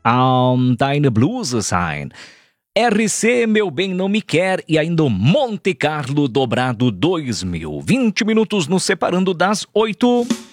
Tá in the Blues Sign. RC, Meu Bem Não Me Quer e ainda o Monte Carlo dobrado 2000. 20 minutos nos separando das 8.